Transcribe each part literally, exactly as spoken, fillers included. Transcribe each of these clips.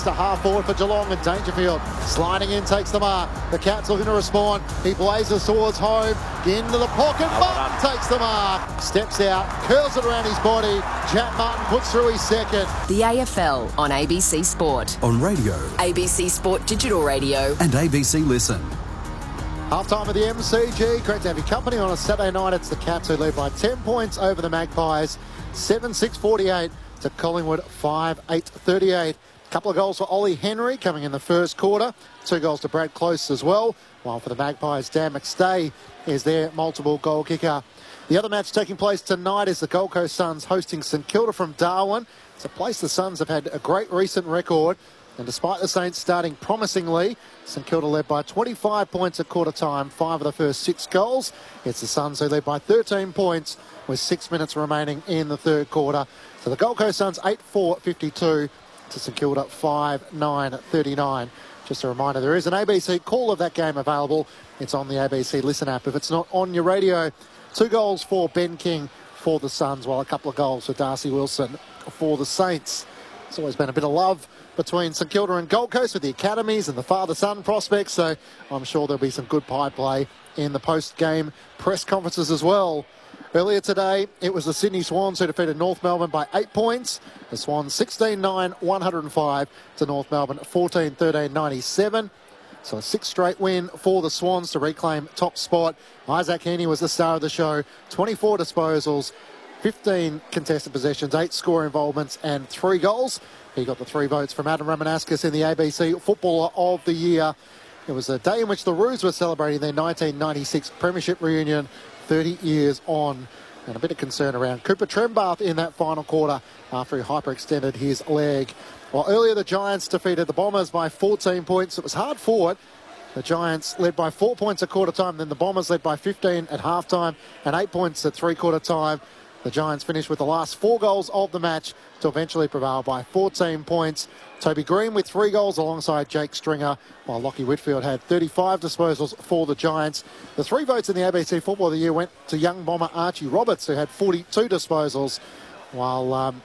to half forward for Geelong, and Dangerfield sliding in, takes the mark. The Cats looking to respond. He blazes towards home. Into the pocket. Martin takes the mark. Steps out, curls it around his body. Jack Martin puts through his second. The A F L on A B C Sport. On radio. A B C Sport Digital Radio. And A B C Listen. Half-time of the M C G. Great to have your company on a Saturday night. It's the Cats who lead by ten points over the Magpies. seven six forty-eight to Collingwood five eight thirty-eight. A couple of goals for Ollie Henry coming in the first quarter. Two goals to Brad Close as well. While for the Magpies, Dan McStay is their multiple goal kicker. The other match taking place tonight is the Gold Coast Suns hosting St Kilda from Darwin. It's a place the Suns have had a great recent record. And despite the Saints starting promisingly, St Kilda led by twenty-five points at quarter time, five of the first six goals. It's the Suns who led by thirteen points with six minutes remaining in the third quarter. So the Gold Coast Suns eight four fifty-two to St Kilda five nine thirty-nine. Just a reminder, there is an A B C call of that game available. It's on the A B C Listen app if it's not on your radio. Two goals for Ben King for the Suns, while a couple of goals for Darcy Wilson for the Saints. It's always been a bit of love between St Kilda and Gold Coast with the academies and the father-son prospects, so I'm sure there'll be some good pie play in the post-game press conferences as well. Earlier today, it was the Sydney Swans who defeated North Melbourne by eight points. The Swans sixteen nine, one oh five to North Melbourne fourteen thirteen, ninety-seven. So a six straight win for the Swans to reclaim top spot. Isaac Heaney was the star of the show. twenty-four disposals, fifteen contested possessions, eight score involvements and three goals. He got the three votes from Adam Ramanauskas in the A B C Footballer of the Year. It was a day in which the Roos were celebrating their nineteen ninety-six Premiership reunion, thirty years on. And a bit of concern around Cooper Trembath in that final quarter after he hyperextended his leg. While earlier the Giants defeated the Bombers by fourteen points. It was hard fought. The Giants led by four points at quarter time, then the Bombers led by fifteen at half time and eight points at three quarter time. The Giants finished with the last four goals of the match to eventually prevail by fourteen points. Toby Green with three goals alongside Jake Stringer, while Lockie Whitfield had thirty-five disposals for the Giants. The three votes in the A B C Football of the Year went to young bomber Archie Roberts, who had forty-two disposals, while um,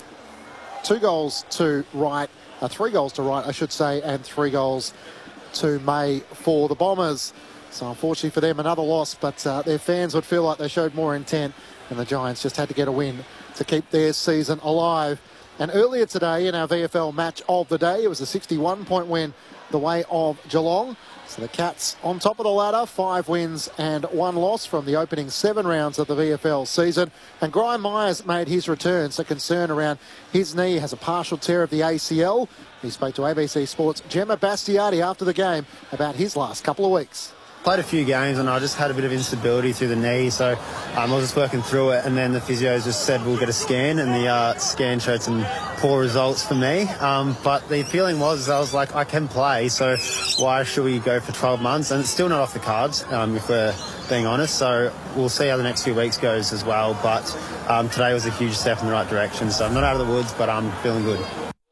two goals to Wright, uh, three goals to Wright, I should say, and three goals to May for the Bombers. So unfortunately for them, another loss, but uh, their fans would feel like they showed more intent, and the Giants just had to get a win to keep their season alive. And earlier today in our V F L match of the day, it was a sixty-one point win the way of Geelong. So the Cats on top of the ladder, five wins and one loss from the opening seven rounds of the V F L season. And Graham Myers made his return, so concern around his knee, has a partial tear of the A C L. He spoke to A B C Sports' Gemma Bastiati after the game about his last couple of weeks. Played a few games and I just had a bit of instability through the knee, so um, I was just working through it, and then the physios just said we'll get a scan, and the uh, scan showed some poor results for me. Um, but the feeling was, I was like, I can play, so why should we go for twelve months? And it's still not off the cards, um, if we're being honest, so we'll see how the next few weeks goes as well. But um, today was a huge step in the right direction, so I'm not out of the woods, but I'm feeling good.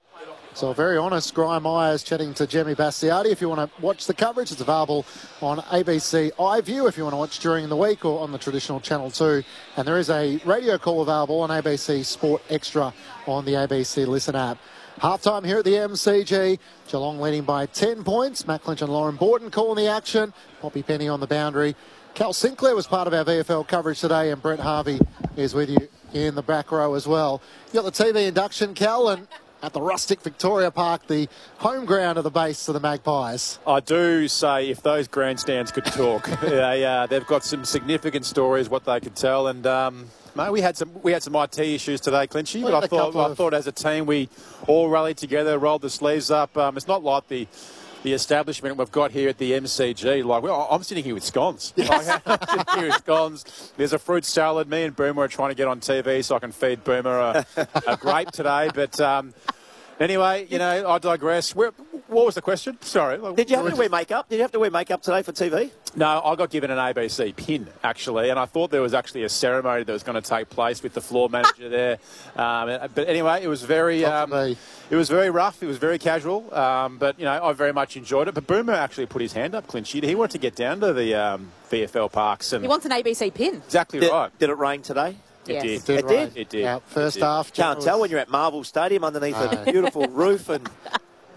So very honest, Graham Myers chatting to Jemmy Bastiati. If you want to watch the coverage, it's available on A B C iView if you want to watch during the week, or on the traditional Channel two. And there is a radio call available on A B C Sport Extra on the A B C Listen app. Half-time here at the M C G. Geelong leading by ten points. Matt Clinch and Lauren Borden calling the action. Poppy Penny on the boundary. Cal Sinclair was part of our V F L coverage today, and Brett Harvey is with you in the back row as well. You got the T V induction, Cal, and at the rustic Victoria Park, the home ground of the base of the Magpies. I do say, if those grandstands could talk, they, uh, they've got some significant stories, what they could tell. And um, mate, we had some we had some I T issues today, Clinchy, but I thought I of... thought as a team we all rallied together, rolled the sleeves up. Um, it's not like the the establishment we've got here at the M C G. Like, well, I'm sitting here with scones. Yes. Like, I'm sitting here with scones. There's a fruit salad. Me and Boomer are trying to get on T V so I can feed Boomer a, a grape today. But um, anyway, you know, I digress. Where, what was the question? Sorry. Did you have to wear makeup? Did you have to wear makeup today for T V? No, I got given an A B C pin, actually, and I thought there was actually a ceremony that was going to take place with the floor manager there. Um, but anyway, it was very... Um, It was very rough. It was very casual. Um, but, you know, I very much enjoyed it. But Boomer actually put his hand up, Clinchy. He wanted to get down to the um, V F L parks. And he wants an A B C pin. Exactly did, right. Did it rain today? It yes. did. It did. It Right. did? It did. Yeah, first it did. half. Can't tell when you're at Marvel Stadium underneath a beautiful roof and